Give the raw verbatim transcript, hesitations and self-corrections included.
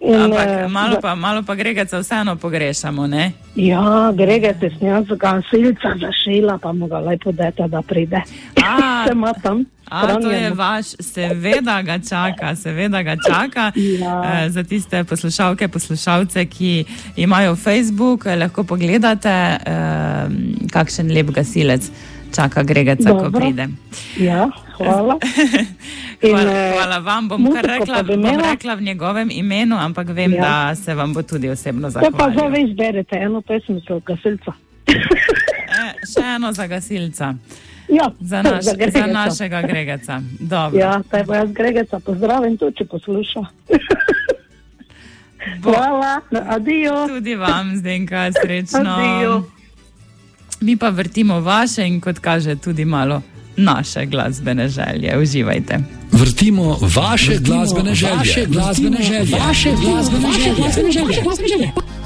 In, Ampak malo pa, malo pa Gregeca vseeno pogrešamo, ne? Ja, Gregece snjazga silca zašila, pa mu ga lepo dete, da pride. A, Se ima tam. a to je vaš, seveda ga čaka, seveda ga čaka. Ja. E, za tiste poslušalke, poslušalce, ki imajo Facebook, lahko pogledate, e, kakšen lep gasilec čaka Gregeca, ko pride. Ja, hvala. Hvala, hvala vam, bom kar rekla, bom rekla v njegovem imenu, ampak vem, ja. da se vam bo tudi osebno zahvalil. Te pa zdaj vi izberete eno pesmico od gasilca. E, še eno za gasilca. Ja, za, naš, za, za našega Gregeca. Dobro. Ja, taj pa jaz Gregeca pozdravim tudi, če posluša. Bo, hvala, adijo. Tudi vam, Zdenka, srečno. Adijo. Mi pa vrtimo vaše in kot kaže tudi malo naše glasbene želje. Uživajte. Vrtimo vaše Vrtimo glasbene želje. Vaše glasbene želje. Vaše glasbene želje. Vaše glasbene želje.